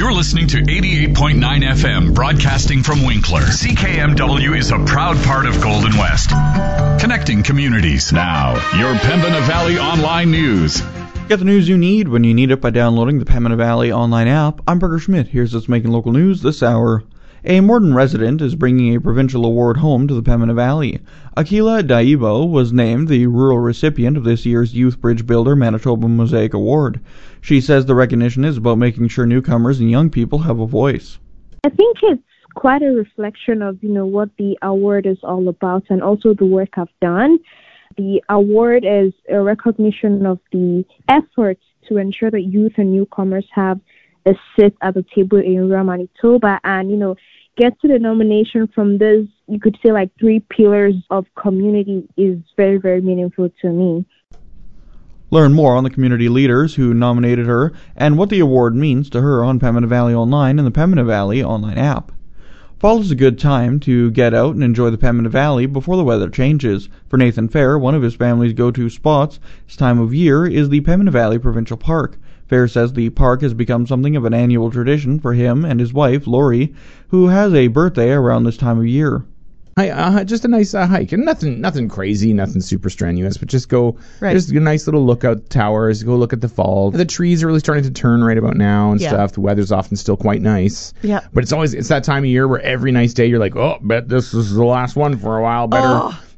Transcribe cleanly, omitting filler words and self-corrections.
You're listening to 88.9 FM, broadcasting from Winkler. CKMW is a proud part of Golden West. Connecting communities. Now, your Pembina Valley Online News. Get the news you need when you need it by downloading the Pembina Valley Online app. I'm Parker Schmidt. Here's what's making local news this hour. A Morden resident is bringing a provincial award home to the Pembina Valley. Akila Daibo was named the rural recipient of this year's Youth Bridge Builder Manitoba Mosaic Award. She says the recognition is about making sure newcomers and young people have a voice. I think it's quite a reflection of, what the award is all about and also the work I've done. The award is a recognition of the efforts to ensure that youth and newcomers have a seat at the table in rural Manitoba and, get to the nomination from this, you could say like 3 pillars of community is very, very meaningful to me. Learn more on the community leaders who nominated her and what the award means to her on Pembina Valley Online and the Pembina Valley Online app. Fall is a good time to get out and enjoy the Pembina Valley before the weather changes. For Nathan Fair, one of his family's go-to spots this time of year is the Pembina Valley Provincial Park. Fair says the park has become something of an annual tradition for him and his wife, Lori, who has a birthday around this time of year. Just a nice hike, and nothing crazy, nothing super strenuous, but just go, Just a nice little lookout towers, go look at the fall. The trees are really starting to turn right about now and stuff. The weather's often still quite nice. Yeah. But it's that time of year where every nice day you're like, bet this is the last one for a while.